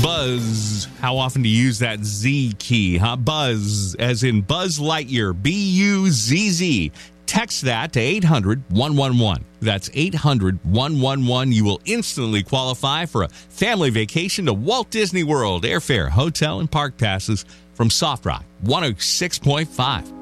Buzz. How often do you use that Z key, huh? Buzz, as in Buzz Lightyear, B-U-Z-Z. Text that to 800-111. That's 800-111. You will instantly qualify for a family vacation to Walt Disney World. Airfare, hotel, and park passes from Soft Rock 106.5.